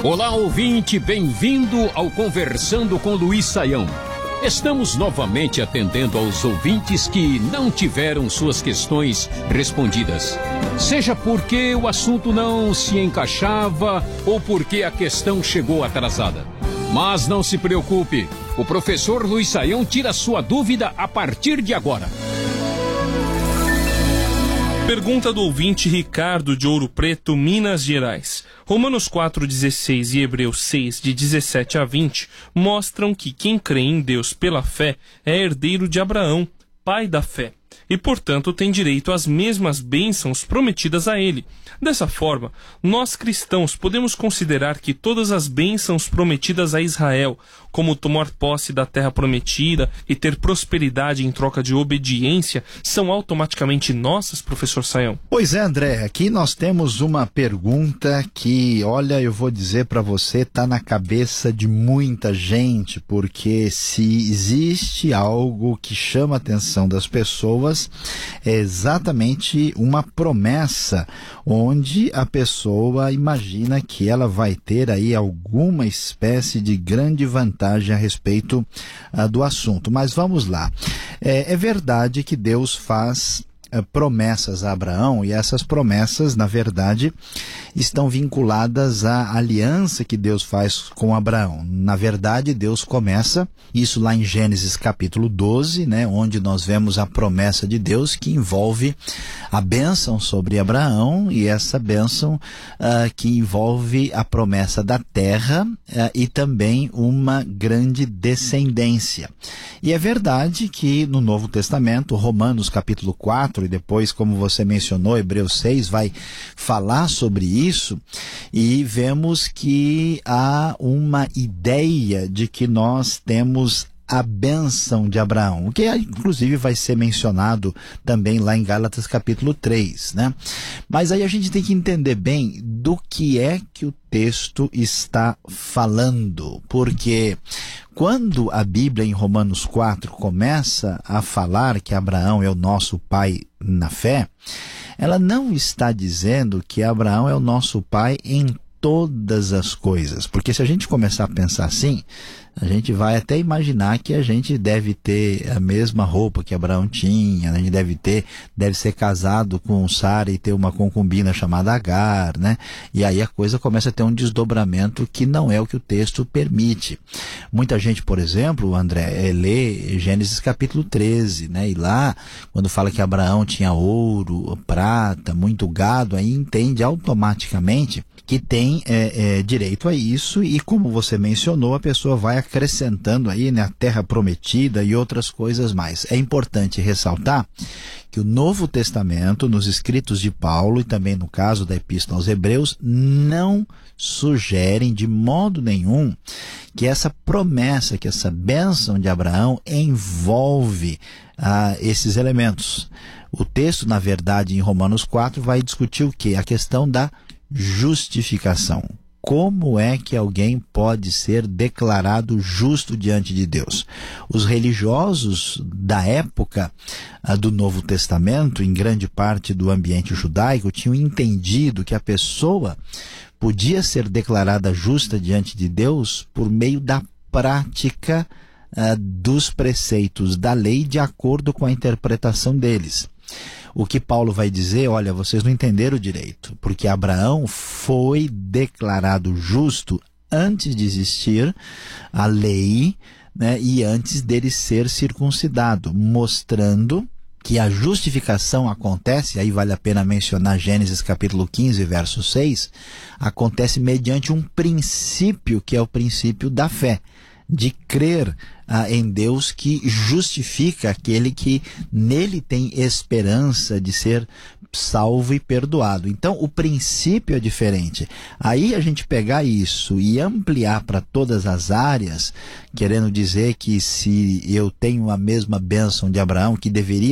Olá, ouvinte, bem-vindo ao Conversando com Luiz Saião. Estamos novamente atendendo aos ouvintes que não tiveram suas questões respondidas. Seja porque o assunto não se encaixava ou porque a questão chegou atrasada. Mas não se preocupe, o professor Luiz Saião tira sua dúvida a partir de agora. Pergunta do ouvinte Ricardo de Ouro Preto, Minas Gerais. Romanos 4,16 e Hebreus 6, de 17 a 20, mostram que quem crê em Deus pela fé é herdeiro de Abraão, pai da fé, e, portanto, tem direito às mesmas bênçãos prometidas a ele. Dessa forma, nós cristãos podemos considerar que todas as bênçãos prometidas a Israel, como tomar posse da terra prometida e ter prosperidade em troca de obediência, são automaticamente nossas, professor Saião? Pois é, André, aqui nós temos uma pergunta que, olha, eu vou dizer para você, está na cabeça de muita gente, porque se existe algo que chama a atenção das pessoas, é exatamente uma promessa onde a pessoa imagina que ela vai ter aí alguma espécie de grande vantagem a respeito do assunto. Mas vamos lá. É verdade que Deus faz promessas a Abraão, e essas promessas, na verdade, estão vinculadas à aliança que Deus faz com Abraão. Na verdade, Deus começa isso lá em Gênesis capítulo 12, né, onde nós vemos a promessa de Deus que envolve a bênção sobre Abraão, e essa bênção que envolve a promessa da terra e também uma grande descendência. E é verdade que no Novo Testamento, Romanos capítulo 4, e depois, como você mencionou, Hebreus 6 vai falar sobre isso, e vemos que há uma ideia de que nós temos a bênção de Abraão, o que inclusive vai ser mencionado também lá em Gálatas capítulo 3, né? Mas aí a gente tem que entender bem do que é que o texto está falando, porque quando a Bíblia em Romanos 4 começa a falar que Abraão é o nosso pai na fé, ela não está dizendo que Abraão é o nosso pai em todas as coisas, porque se a gente começar a pensar assim, a gente vai até imaginar que a gente deve ter a mesma roupa que Abraão tinha, a gente deve ser casado com Sara e ter uma concubina chamada Agar, né? E aí a coisa começa a ter um desdobramento que não é o que o texto permite. Muita gente, por exemplo, André, lê Gênesis capítulo 13, né? E lá, quando fala que Abraão tinha ouro, prata, muito gado, aí entende automaticamente que tem direito a isso, e como você mencionou, a pessoa vai acrescentando aí, né, a terra prometida e outras coisas mais. É importante ressaltar que o Novo Testamento, nos escritos de Paulo e também no caso da Epístola aos Hebreus, não sugerem de modo nenhum que essa promessa, que essa bênção de Abraão envolve esses elementos. O texto, na verdade, em Romanos 4, vai discutir o quê? A questão da justificação. Como é que alguém pode ser declarado justo diante de Deus? Os religiosos da época do Novo Testamento, em grande parte do ambiente judaico, tinham entendido que a pessoa podia ser declarada justa diante de Deus por meio da prática dos preceitos da lei de acordo com a interpretação deles. O que Paulo vai dizer, olha, vocês não entenderam direito, porque Abraão foi declarado justo antes de existir a lei, né, e antes dele ser circuncidado, mostrando que a justificação acontece, aí vale a pena mencionar Gênesis capítulo 15, verso 6, acontece mediante um princípio que é o princípio da fé, de crer em Deus, que justifica aquele que nele tem esperança de ser salvo e perdoado. Então o princípio é diferente. Aí a gente pegar isso e ampliar para todas as áreas, querendo dizer que se eu tenho a mesma bênção de Abraão, que deveria